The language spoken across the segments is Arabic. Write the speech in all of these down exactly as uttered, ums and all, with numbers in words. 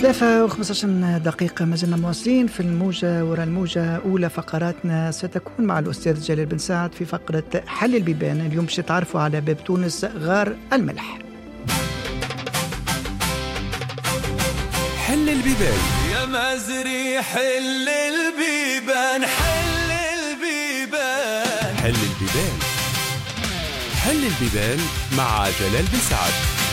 ثلاثة وخمسة عشر دقيقة ما زلنا مواصلين في الموجة وراء الموجة. أولى فقراتنا ستكون مع الأستاذ جلال بن سعد في فقرة حل البيبان. اليوم باش تعرفوا على باب تونس غار الملح. حل البيبان يا مازري، حل البيبان، حل البيبان، حل البيبان، حل البيبان مع جلال بن سعد.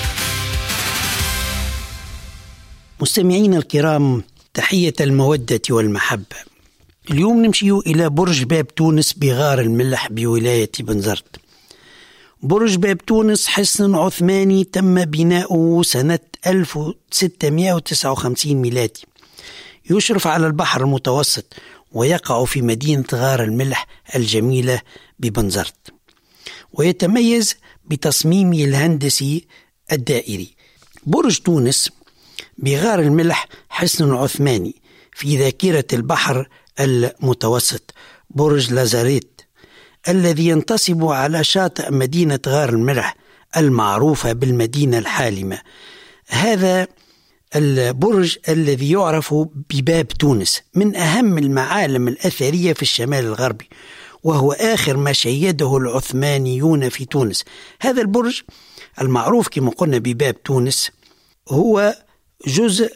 مستمعين الكرام، تحية المودة والمحبة. اليوم نمشي إلى برج باب تونس بغار الملح بولاية بنزرت. برج باب تونس حصن عثماني تم بناؤه سنة ألف وستمائة وتسعة وخمسين ميلادي، يشرف على البحر المتوسط ويقع في مدينة غار الملح الجميلة ببنزرت، ويتميز بتصميمه الهندسي الدائري. برج تونس بغار الملح حصن عثماني في ذاكرة البحر المتوسط، برج لازاريت الذي ينتصب على شاطئ مدينة غار الملح المعروفة بالمدينة الحالمة. هذا البرج الذي يعرف بباب تونس من أهم المعالم الأثرية في الشمال الغربي، وهو آخر ما شيده العثمانيون في تونس. هذا البرج المعروف كما قلنا بباب تونس هو جزء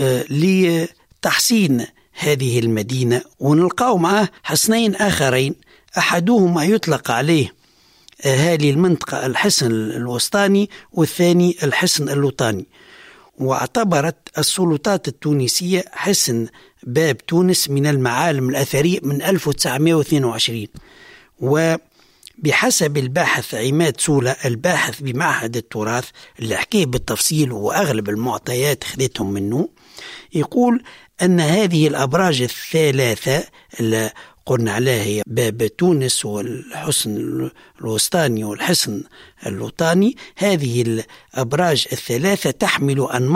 لتحسين هذه المدينة، ونلقاه معه حصنين آخرين، أحدهما يطلق عليه هذه المنطقة الحصن الوسطاني، والثاني الحصن اللوطاني. واعتبرت السلطات التونسية حصن باب تونس من المعالم الأثرية من ألف وتسعمائة واثنين وعشرين. وبحسب الباحث عماد سولة الباحث بمعهد التراث اللي حكيه بالتفصيل وأغلب المعطيات خذتهم منه، يقول أن هذه الأبراج الثلاثة اللي قلنا عليها هي باب تونس والحصن الوسطاني والحصن اللوطاني، هذه الأبراج الثلاثة تحمل أنماط